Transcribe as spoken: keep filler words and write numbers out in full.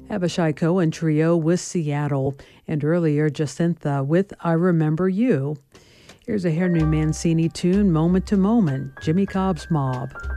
Abishai Cohen Trio with Seattle, and earlier Jacinta with I Remember You. Here's a Henry Mancini tune, Moment to Moment, Jimmy Cobb's Mob.